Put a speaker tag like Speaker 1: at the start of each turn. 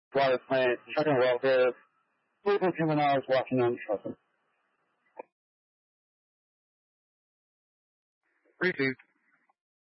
Speaker 1: water plant, checking welfare, sleeping for 10 hours, walking on trucking.
Speaker 2: Received.